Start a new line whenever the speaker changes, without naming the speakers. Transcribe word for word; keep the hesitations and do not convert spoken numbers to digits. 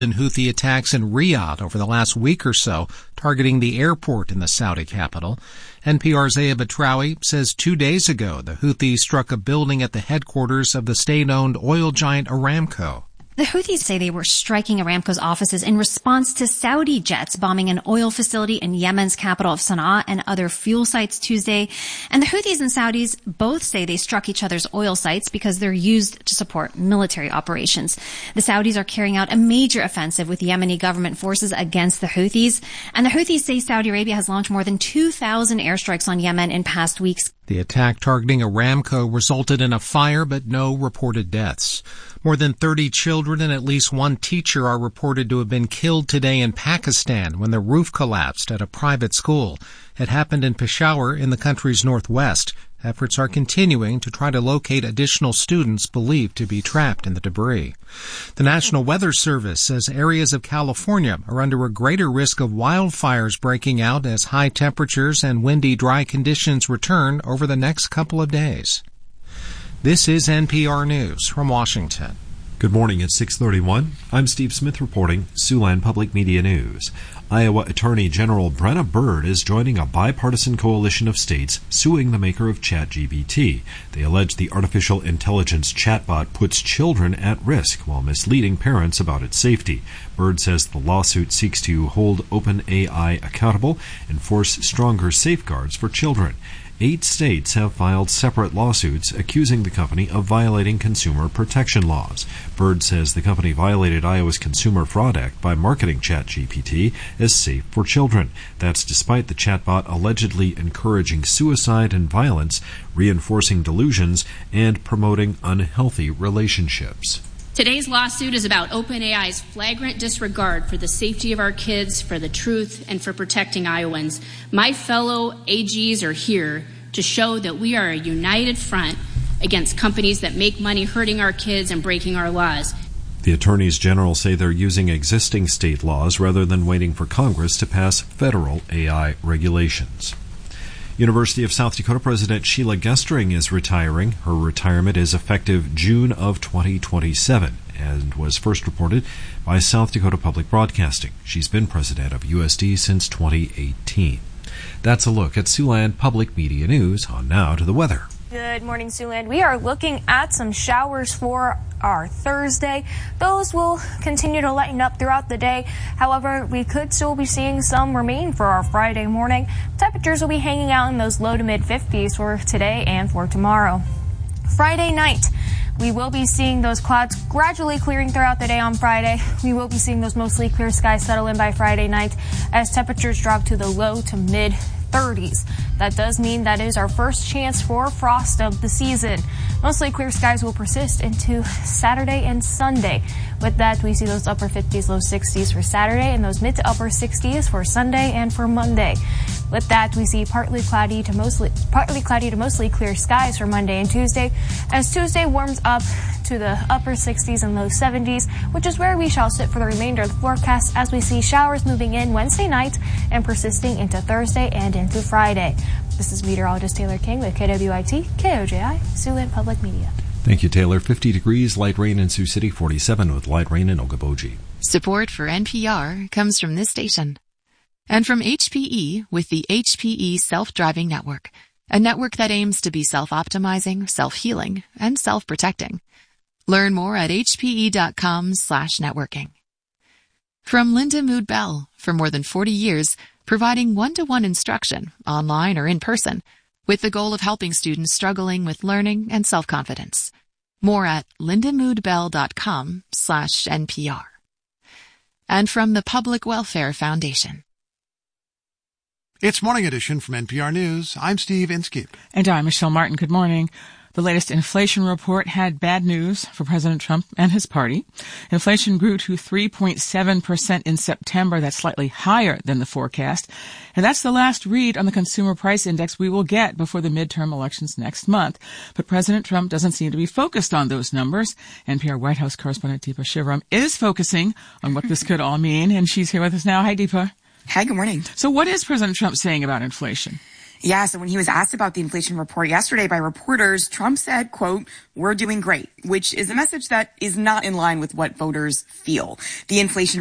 and Houthi attacks in Riyadh over the last week or so, targeting the airport in the Saudi capital. N P R's Aya Batrawi says two days ago the Houthis struck a building at the headquarters of the state-owned oil giant Aramco.
The Houthis say they were striking Aramco's offices in response to Saudi jets bombing an oil facility in Yemen's capital of Sana'a and other fuel sites Tuesday. And the Houthis and Saudis both say they struck each other's oil sites because they're used to support military operations. The Saudis are carrying out a major offensive with Yemeni government forces against the Houthis. And the Houthis say Saudi Arabia has launched more than two thousand airstrikes on Yemen in past weeks.
The attack targeting Aramco resulted in a fire, but no reported deaths. More than thirty children and at least one teacher are reported to have been killed today in Pakistan when the roof collapsed at a private school. It happened in Peshawar in the country's northwest. Efforts are continuing to try to locate additional students believed to be trapped in the debris. The National Weather Service says areas of California are under a greater risk of wildfires breaking out as high temperatures and windy, dry conditions return over the next couple of days. This is N P R News from Washington.
Good morning at six thirty-one. I'm Steve Smith reporting Siouxland Public Media News. Iowa Attorney General Brenna Bird is joining a bipartisan coalition of states suing the maker of ChatGPT. They allege the artificial intelligence chatbot puts children at risk while misleading parents about its safety. Bird says the lawsuit seeks to hold OpenAI accountable and force stronger safeguards for children. Eight states have filed separate lawsuits accusing the company of violating consumer protection laws. Bird says the company violated Iowa's Consumer Fraud Act by marketing ChatGPT as safe for children. That's despite the chatbot allegedly encouraging suicide and violence, reinforcing delusions, and promoting unhealthy relationships.
Today's lawsuit is about OpenAI's flagrant disregard for the safety of our kids, for the truth, and for protecting Iowans. My fellow A Gs are here to show that we are a united front against companies that make money hurting our kids and breaking our laws.
The attorneys general say they're using existing state laws rather than waiting for Congress to pass federal A I regulations. University of South Dakota President Sheila Gestring is retiring. Her retirement is effective June of twenty twenty-seven and was first reported by South Dakota Public Broadcasting. She's been president of U S D since twenty eighteen. That's a look at Siouxland Public Media News. On now to the weather.
Good morning, Siouxland. We are looking at some showers for our Thursday. Those will continue to lighten up throughout the day. However, we could still be seeing some remain for our Friday morning. Temperatures will be hanging out in those low to mid fifties for today and for tomorrow. Friday night, we will be seeing those clouds gradually clearing throughout the day on Friday. We will be seeing those mostly clear skies settle in by Friday night as temperatures drop to the low to mid thirties. That does mean that is our first chance for frost of the season. Mostly clear skies will persist into Saturday and Sunday. With that, we see those upper fifties, low sixties for Saturday and those mid to upper sixties for Sunday and for Monday. With that, we see partly cloudy to mostly partly cloudy to mostly clear skies for Monday and Tuesday, as Tuesday warms up to the upper sixties and low seventies, which is where we shall sit for the remainder of the forecast as we see showers moving in Wednesday night and persisting into Thursday and into Friday. This is meteorologist Taylor King with K W I T, K O J I, Siouxland Public Media.
Thank you, Taylor. fifty degrees, light rain in Sioux City, forty-seven with light rain in Okoboji.
Support for N P R comes from this station. And from H P E with the H P E Self-Driving Network, a network that aims to be self-optimizing, self-healing, and self-protecting. Learn more at hpe.com slash networking. From Linda Mood Bell, for more than forty years, providing one-to-one instruction, online or in person, with the goal of helping students struggling with learning and self-confidence. More at lindamoodbell.com slash NPR. And from the Public Welfare Foundation.
It's Morning Edition from N P R News. I'm Steve Inskeep.
And I'm Michelle Martin. Good morning. The latest inflation report had bad news for President Trump and his party. Inflation grew to three point seven percent in September. That's slightly higher than the forecast. And that's the last read on the consumer price index we will get before the midterm elections next month. But President Trump doesn't seem to be focused on those numbers. N P R White House correspondent Deepa Shivaram is focusing on what this could all mean. And she's here with us now. Hi, Deepa.
Hi, good morning.
So what is President Trump saying about inflation?
Yeah, so when he was asked about the inflation report yesterday by reporters, Trump said, quote, "We're doing great," which is a message that is not in line with what voters feel. The inflation